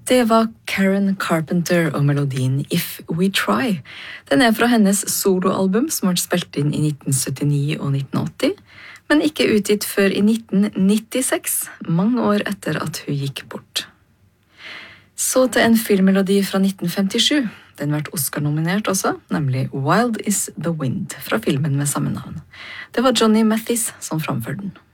Det var Karen Carpenter og melodien If We Try. Den fra hennes soloalbum som ble spilt inn i 1979 og 1980, men ikke utgitt før i 1996, mange år etter at hun gikk bort. Så til en filmmelodi fra 1957. Den ble Oscar-nominert også, nemlig Wild is the Wind, fra filmen med samme navn. Det var Johnny Mathis som framførte den.